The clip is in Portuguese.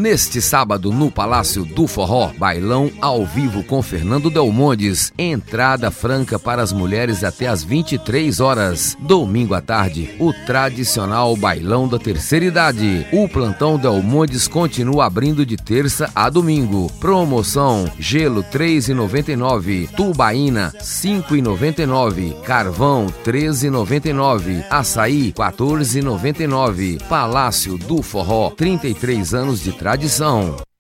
Neste sábado, no Palácio do Forró, bailão ao vivo com Fernando Delmondes. Entrada franca para as mulheres até às 23 horas. Domingo à tarde, o tradicional bailão da terceira idade. O plantão Delmondes continua abrindo de terça a domingo. Promoção: gelo R$ 3,99, tubaína R$ 5,99, carvão R$ 13,99, açaí R$ 14,99. Palácio do Forró, 33 anos de tradição.